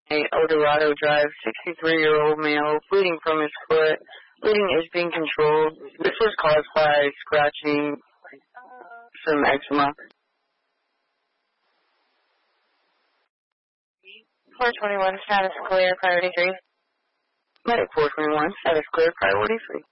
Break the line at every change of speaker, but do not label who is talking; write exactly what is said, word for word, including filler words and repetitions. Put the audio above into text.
Eldorado Drive, sixty-three-year-old male, bleeding from his foot. Bleeding is being controlled. This was caused by scratching some eczema.
four twenty-one, status clear, priority three.
Medic four twenty-one, status clear, priority three.